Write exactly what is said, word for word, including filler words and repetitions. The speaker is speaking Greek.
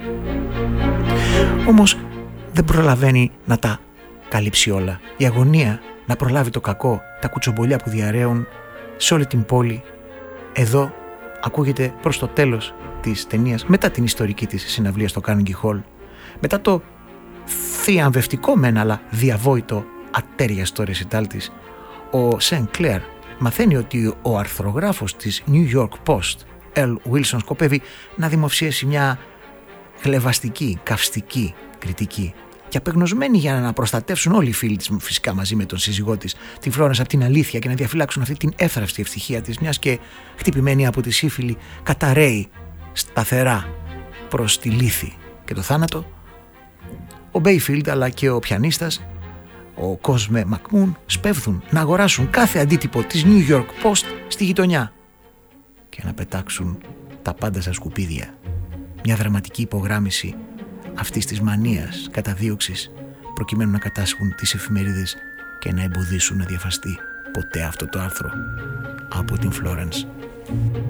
Όμως δεν προλαβαίνει να τα καλύψει όλα. Η αγωνία να προλάβει το κακό, τα κουτσομπολιά που διαρρέουν σε όλη την πόλη. Εδώ ακούγεται προς το τέλος της ταινίας, μετά την ιστορική της συναυλία στο Carnegie Hall, μετά το θριαμβευτικό μεν αλλά διαβόητο ατέριαστο ρεσιτάλ της, ο Σεν Κλέρ μαθαίνει ότι ο αρθρογράφος της New York Post, L. Wilson, σκοπεύει να δημοσιεύσει μια χλευαστική, καυστική κριτική και απεγνωσμένοι για να προστατεύσουν όλοι οι φίλοι της, φυσικά μαζί με τον σύζυγό της, τη Φλόρενς, από την αλήθεια και να διαφυλάξουν αυτή την εύθραυστη ευτυχία της, μιας και χτυπημένη από τη σύφυλλη καταραίει σταθερά προς τη λύθη και το θάνατο. Ο Μπέιφιλντ αλλά και ο πιανίστας, ο Κόσμε Μακμούν, σπέβδουν να αγοράσουν κάθε αντίτυπο της New York Post στη γειτονιά και να πετάξουν τα πάντα στα σκουπίδια. Μια δραματική υπογράμμιση αυτής της μανίας καταδίωξης προκειμένου να κατάσχουν τις εφημερίδες και να εμποδίσουν να διαφαστεί ποτέ αυτό το άρθρο από την Φλόρενς.